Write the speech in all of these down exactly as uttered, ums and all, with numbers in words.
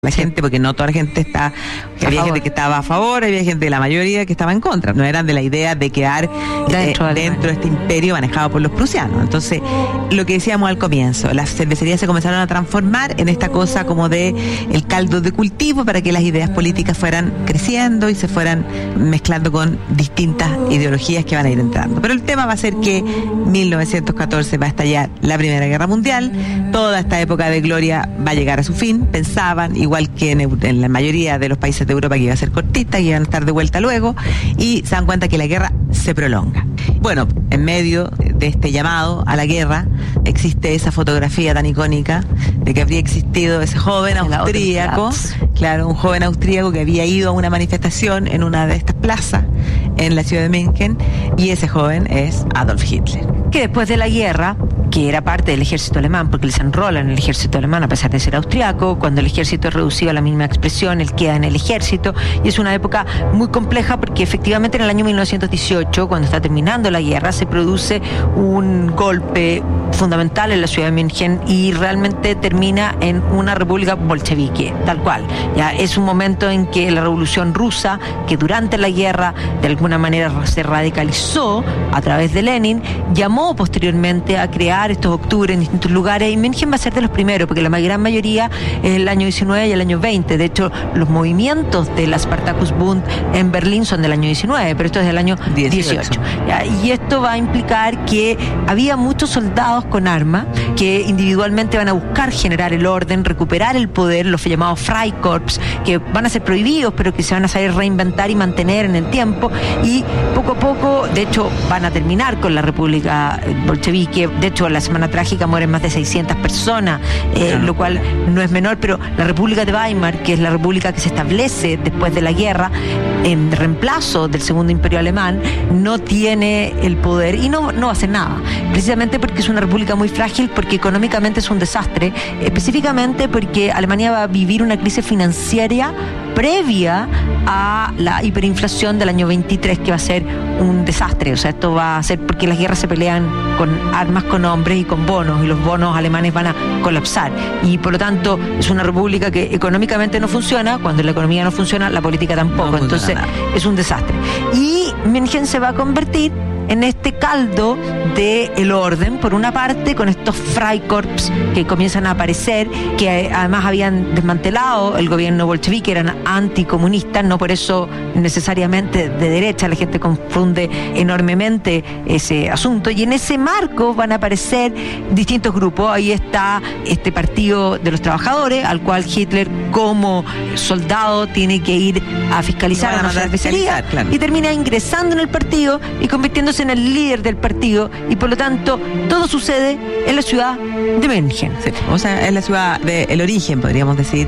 la gente, porque no toda la gente está, había gente que estaba a favor, había gente, la mayoría que estaba en contra, no eran de la idea de quedar dentro, eh, de, dentro de este imperio manejado por los prusianos. Entonces, lo que decíamos al comienzo, las cervecerías se comenzaron a transformar en esta cosa como de el caldo de cultivo para que las ideas políticas fueran creciendo y se fueran mezclando con distintas ideologías que van a ir entrando. Pero el tema va a ser que mil novecientos catorce va a estallar la Primera Guerra Mundial, toda esta época de gloria va a llegar a su fin, pensaban, igual que en, en la mayoría de los países de Europa, que iba a ser cortita, que iban a estar de vuelta luego, y se dan cuenta que la guerra se prolonga. Bueno, en medio de este llamado a la guerra existe esa fotografía tan icónica de que habría existido ese joven austríaco, claro, un joven austríaco que había ido a una manifestación en una de estas plazas en la ciudad de München, y ese joven es Adolf Hitler. Que después de la guerra, que era parte del ejército alemán, porque él se enrola en el ejército alemán a pesar de ser austriaco, cuando el ejército es reducido a la mínima expresión, él queda en el ejército, y es una época muy compleja porque efectivamente en el año mil novecientos dieciocho, cuando está terminando la guerra, se produce un golpe fundamental en la ciudad de München y realmente termina en una república bolchevique, tal cual. Ya es un momento en que la revolución rusa, que durante la guerra de alguna manera se radicalizó a través de Lenin, llamó posteriormente a crear estos octubres en distintos lugares, y München va a ser de los primeros, porque la gran mayoría es el año diecinueve y el año veinte. De hecho, los movimientos de la Spartakusbund en Berlín son del año diecinueve, pero esto es del año dieciocho. dieciocho. ¿Ya? Y esto va a implicar que había muchos soldados con armas que individualmente van a buscar generar el orden, recuperar el poder, los llamados Freikorps, que van a ser prohibidos, pero que se van a saber reinventar y mantener en el tiempo, y poco a poco, de hecho, van a terminar con la República Bolchevique. De hecho, en la Semana Trágica mueren más de seiscientas personas, eh, lo cual no es menor, pero la República de Weimar, que es la república que se establece después de la guerra, en reemplazo del Segundo Imperio Alemán, no tiene el poder y no, no hace nada, precisamente porque es una república muy frágil, porque económicamente es un desastre, específicamente porque Alemania va a vivir una crisis financiera previa a la hiperinflación del año veintitrés, que va a ser un desastre. O sea, esto va a ser porque las guerras se pelean con armas, con hombres y con bonos, y los bonos alemanes van a colapsar, y por lo tanto es una república que económicamente no funciona. Cuando la economía no funciona, la política tampoco, no entonces nada. Es un desastre, y München se va a convertir en este caldo del orden, por una parte, con estos Freikorps que comienzan a aparecer, que además habían desmantelado el gobierno bolchevique, eran anticomunistas, no por eso necesariamente de derecha, la gente confunde enormemente ese asunto, y en ese marco van a aparecer distintos grupos. Ahí está este Partido de los Trabajadores, al cual Hitler, como soldado, tiene que ir a fiscalizar a la cervecería, claro, y termina ingresando en el partido y convirtiéndose en el líder del partido, y por lo tanto todo sucede en la ciudad de München. Sí, o sea, es la ciudad del origen, podríamos decir,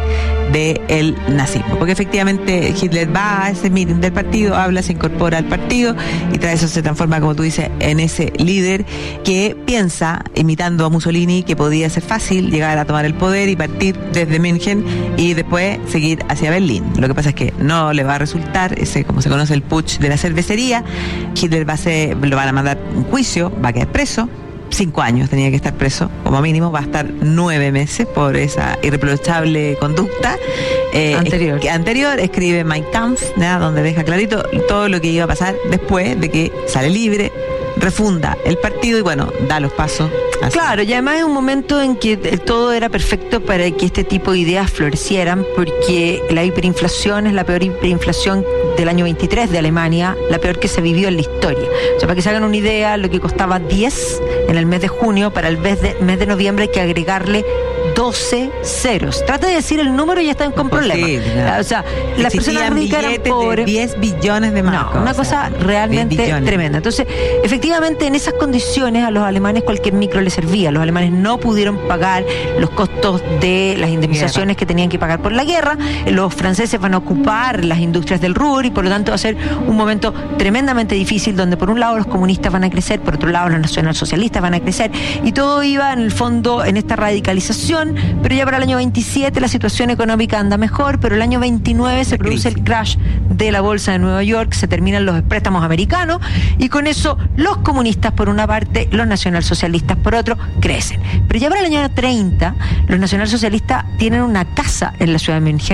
del nazismo, porque efectivamente Hitler va a ese meeting del partido, habla, se incorpora al partido, y tras eso se transforma, como tú dices, en ese líder que piensa, imitando a Mussolini, que podía ser fácil llegar a tomar el poder y partir desde München y después seguir hacia Berlín. Lo que pasa es que no le va a resultar, ese, como se conoce, el putsch de la cervecería. Hitler va a ser, lo van a mandar a un juicio, va a quedar preso. Cinco años tenía que estar preso, como mínimo, va a estar nueve meses por esa irreprochable conducta. Eh, anterior. Es, anterior, escribe Mein Kampf, ¿no?, donde deja clarito todo lo que iba a pasar después de que sale libre, refunda el partido y, bueno, da los pasos. Así. Claro, y además es un momento en que todo era perfecto para que este tipo de ideas florecieran, porque la hiperinflación es la peor hiperinflación del año veintitrés de Alemania, la peor que se vivió en la historia. O sea, para que se hagan una idea, lo que costaba diez en el mes de junio, para el mes de, mes de noviembre hay que agregarle doce ceros. Trata de decir el número y ya están con problemas. Sí, no. O sea, las personas ricas eran pobres. diez billones de marcos. No, una cosa sea, realmente tremenda. Entonces, efectivamente, en esas condiciones a los alemanes cualquier micro les servía. Los alemanes no pudieron pagar los costos de las indemnizaciones que tenían que pagar por la guerra. Los franceses van a ocupar las industrias del Ruhr, y por lo tanto va a ser un momento tremendamente difícil, donde por un lado los comunistas van a crecer, por otro lado los nacionalsocialistas van a crecer, y todo iba en el fondo en esta radicalización recesión, pero ya para el año veintisiete la situación económica anda mejor, pero el año veintinueve se produce el crash de la bolsa de Nueva York, se terminan los préstamos americanos y con eso los comunistas por una parte, los nacionalsocialistas por otro, crecen. Pero ya para el año treinta los nacionalsocialistas tienen una casa en la ciudad de Múnich